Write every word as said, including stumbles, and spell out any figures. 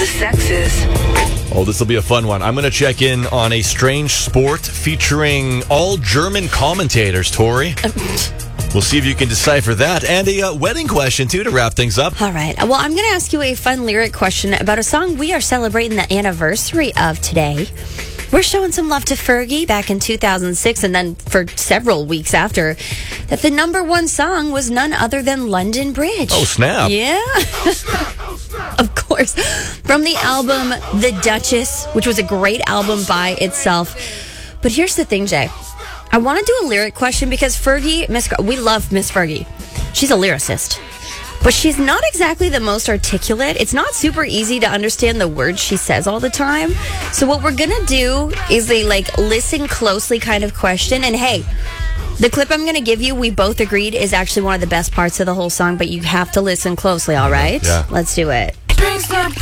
the sexes. Oh, this will be a fun one. I'm going to check in on a strange sport featuring all German commentators, Tori. We'll see if you can decipher that. And a uh, wedding question, too, to wrap things up. All right. Well, I'm going to ask you a fun lyric question about a song we are celebrating the anniversary of today. We're showing some love to Fergie back in two thousand six, and then for several weeks after, that the number one song was none other than London Bridge. Oh, snap. Yeah. Of course. From the album The Duchess, which was a great album by itself. But here's the thing, Jay. I want to do a lyric question because Fergie, Miss, we love Miss Fergie. She's a lyricist. But she's not exactly the most articulate. It's not super easy to understand the words she says all the time. So what we're going to do is a, like, listen closely kind of question. And, hey, the clip I'm going to give you, we both agreed, is actually one of the best parts of the whole song. But you have to listen closely, all right? Yeah. Let's do it. Drinks the